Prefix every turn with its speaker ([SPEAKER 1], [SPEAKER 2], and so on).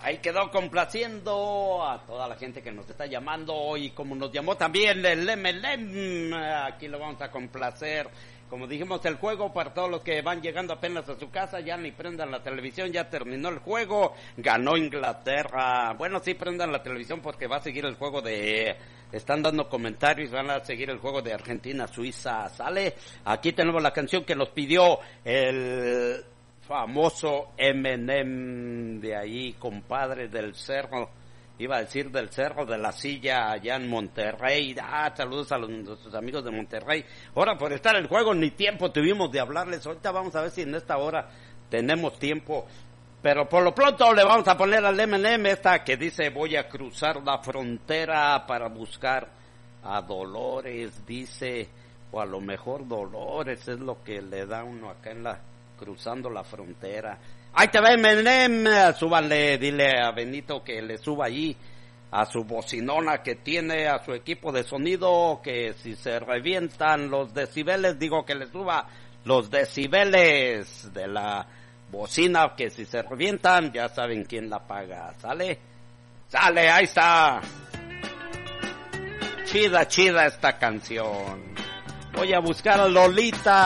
[SPEAKER 1] Ahí quedó complaciendo a toda la gente que nos está llamando y como nos llamó también el MLM, aquí lo vamos a complacer. Como dijimos, el juego para todos los que van llegando apenas a su casa, ya ni prendan la televisión, ya terminó el juego, ganó Inglaterra. Bueno, sí prendan la televisión porque va a seguir el juego están dando comentarios, van a seguir el juego de Argentina-Suiza, ¿sale? Aquí tenemos la canción que nos pidió el famoso Eminem de ahí, compadre del cerro. Iba a decir del Cerro de la Silla allá en Monterrey. Saludos a nuestros amigos de Monterrey. Ahora por estar en el juego ni tiempo tuvimos de hablarles. Ahorita vamos a ver si en esta hora tenemos tiempo. Pero por lo pronto le vamos a poner al M&M esta que dice voy a cruzar la frontera para buscar a Dolores, dice, o a lo mejor Dolores es lo que le da uno acá cruzando la frontera. Ahí te va Eminem, súbanle, dile a Benito que le suba ahí a su bocinona que tiene, a su equipo de sonido, que si se revientan los decibeles, digo que le suba los decibeles de la bocina, que si se revientan, ya saben quién la paga, ¿sale? ¡Sale, ahí está! Chida esta canción. Voy a buscar a Lolita.